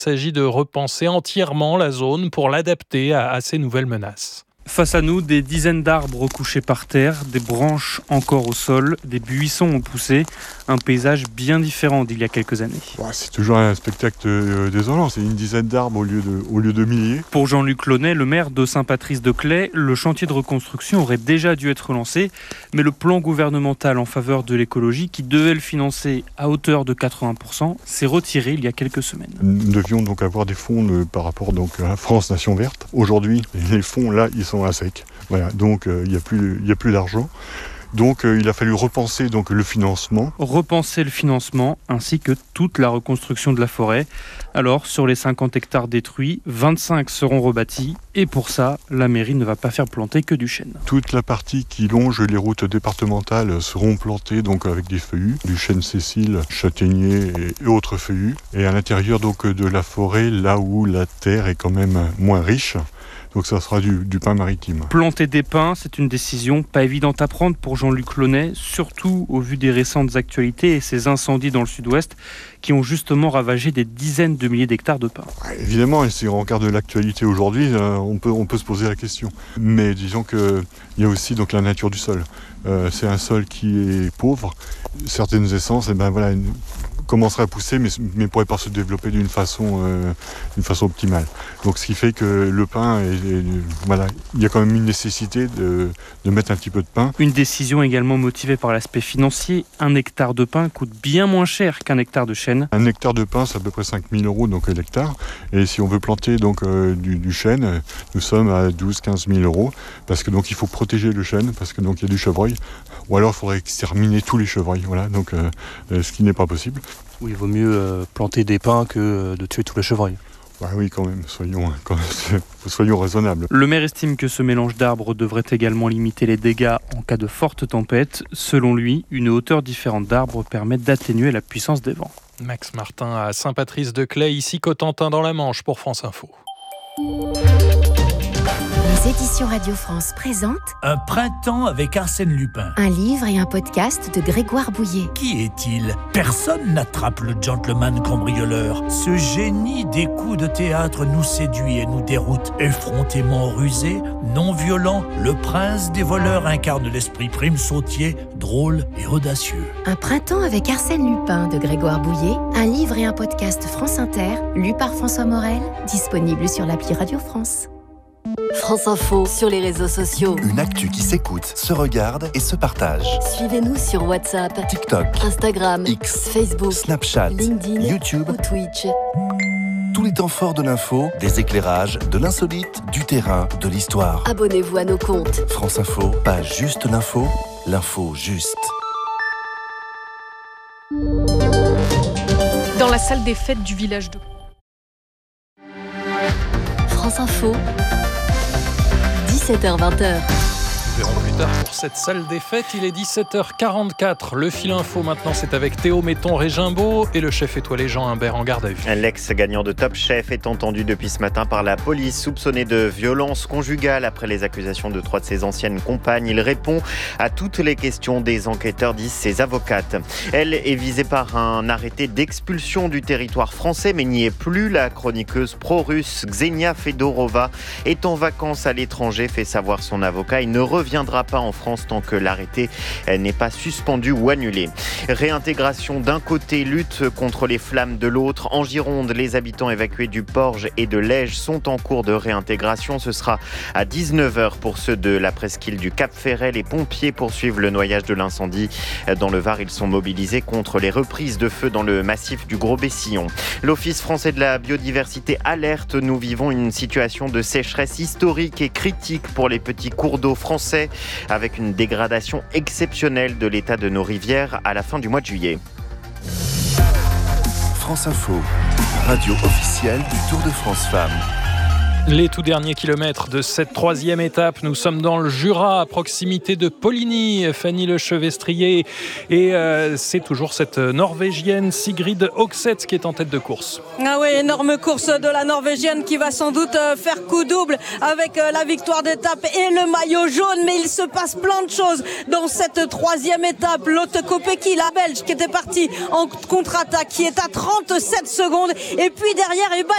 Il s'agit de repenser entièrement la zone pour l'adapter à ces nouvelles menaces. Face à nous, des dizaines d'arbres couchés par terre, des branches encore au sol, des buissons ont poussé. Un paysage bien différent d'il y a quelques années. C'est toujours un spectacle désolant, c'est une dizaine d'arbres au lieu de milliers. Pour Jean-Luc Launay, le maire de Saint-Patrice-de-Claye, le chantier de reconstruction aurait déjà dû être lancé, mais le plan gouvernemental en faveur de l'écologie, qui devait le financer à hauteur de 80%, s'est retiré il y a quelques semaines. Nous devions donc avoir des fonds par rapport à la France Nation Verte. Aujourd'hui, les fonds là, ils sont à sec. Voilà, donc il n'y a plus d'argent. Donc il a fallu repenser le financement. Repenser le financement ainsi que toute la reconstruction de la forêt. Alors sur les 50 hectares détruits, 25 seront rebâtis et pour ça, la mairie ne va pas faire planter que du chêne. Toute la partie qui longe les routes départementales seront plantées avec des feuillus, du chêne Cécile, châtaignier et autres feuillus. Et à l'intérieur de la forêt, là où la terre est quand même moins riche, donc ça sera du pin maritime. Planter des pins, c'est une décision pas évidente à prendre pour Jean-Luc Launay, surtout au vu des récentes actualités et ces incendies dans le sud-ouest qui ont justement ravagé des dizaines de milliers d'hectares de pins. Évidemment, et si on regarde l'actualité aujourd'hui, on peut se poser la question. Mais disons qu'il y a aussi la nature du sol. C'est un sol qui est pauvre. Certaines essences, commencerait à pousser, mais ne pourrait pas se développer d'une façon optimale. Donc ce qui fait que le pin, il y a quand même une nécessité de mettre un petit peu de pin. Une décision également motivée par l'aspect financier. 1 hectare de pin coûte bien moins cher qu'un hectare de chêne. 1 hectare de pin, c'est à peu près 5 000 € l'hectare. Et si on veut planter du chêne, nous sommes à 12 000 à 15 000 €, parce que il faut protéger le chêne, parce que il y a du chevreuil. Ou alors il faudrait exterminer tous les chevreuils. Voilà, ce qui n'est pas possible. Oui, il vaut mieux planter des pins que de tuer tous les chevreuils. Oui, quand même, soyons raisonnables. Le maire estime que ce mélange d'arbres devrait également limiter les dégâts en cas de forte tempête. Selon lui, une hauteur différente d'arbres permet d'atténuer la puissance des vents. Max Martin à Saint-Patrice-de-Claye, ici Cotentin dans la Manche pour France Info. Les éditions Radio France présentent Un printemps avec Arsène Lupin. un livre et un podcast de Grégoire Bouillet. Qui est-il ? Personne n'attrape le gentleman cambrioleur. Ce génie des coups de théâtre nous séduit et nous déroute. Effrontément rusé, non violent, le prince des voleurs incarne l'esprit prime sautier, drôle et audacieux. Un printemps avec Arsène Lupin de Grégoire Bouillet, un livre et un podcast France Inter, lu par François Morel, disponible sur l'appli Radio France. France Info sur les réseaux sociaux. Une actu qui s'écoute, se regarde et se partage. Suivez-nous sur WhatsApp, TikTok, Instagram, X, Facebook, Snapchat, LinkedIn, YouTube ou Twitch. Tous les temps forts de l'info, des éclairages, de l'insolite, du terrain, de l'histoire. Abonnez-vous à nos comptes. France Info, pas juste l'info, l'info juste. Dans la salle des fêtes du village de France Info, 17h-20h. Nous verrons plus tard pour cette salle des fêtes. Il est 17h44. Le fil info maintenant, c'est avec Théo Metton-Régimbaud et le chef étoilé Jean Humbert en garde à vue. L'ex-gagnant de Top Chef est entendu depuis ce matin par la police, soupçonné de violence conjugale après les accusations de 3 de ses anciennes compagnes. Il répond à toutes les questions des enquêteurs, disent ses avocates. Elle est visée par un arrêté d'expulsion du territoire français, mais n'y est plus. La chroniqueuse pro-russe Ksenia Fedorova est en vacances à l'étranger, fait savoir son avocat. Il ne reviendra pas en France tant que l'arrêté n'est pas suspendu ou annulé. Réintégration d'un côté, lutte contre les flammes de l'autre. En Gironde, les habitants évacués du Porge et de l'Ège sont en cours de réintégration. Ce sera à 19h pour ceux de la presqu'île du Cap-Ferret. Les pompiers poursuivent le noyage de l'incendie. Dans le Var, ils sont mobilisés contre les reprises de feu dans le massif du Gros-Bessillon. L'Office français de la biodiversité alerte. Nous vivons une situation de sécheresse historique et critique pour les petits cours d'eau français, avec une dégradation exceptionnelle de l'état de nos rivières à la fin du mois de juillet. France Info, radio officielle du Tour de France Femmes. Les tout derniers kilomètres de cette 3e étape, nous sommes dans le Jura, à proximité de Poligny, Fanny Lechevestrier. Et c'est toujours cette Norvégienne Sigrid Høgseth qui est en tête de course. Ah oui, énorme course de la Norvégienne qui va sans doute faire coup double avec la victoire d'étape et le maillot jaune. Mais il se passe plein de choses dans cette 3e étape. Lotte Kopecky, la Belge, qui était partie en contre-attaque, qui est à 37 secondes. Et puis derrière,